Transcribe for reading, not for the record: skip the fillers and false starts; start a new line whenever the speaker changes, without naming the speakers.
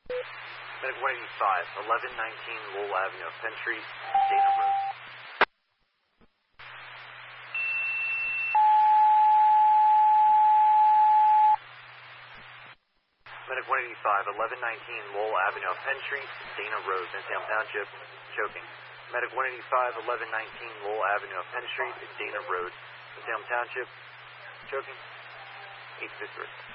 Medic 185, 1119 Lowell Avenue, Penn Street, Dana Road. Medic 185, 1119 Lowell Avenue, Penn Street, Dana Road, Bensalem Township, choking. Medic 185, 1119 Lowell Avenue, Penn Street, Dana Road, Bensalem Township, choking. 853.